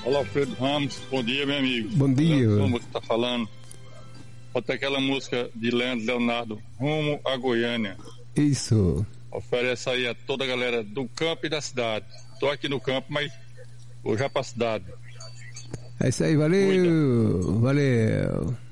Olá, Alfredo Ramos, bom dia, meu amigo. Bom dia. Como você tá falando? Bota aquela música de Leonardo, Rumo a Goiânia. Isso. Oferece aí a toda a galera do campo e da cidade. Tô aqui no campo, mas vou já pra cidade. É isso aí, valeu. Valeu.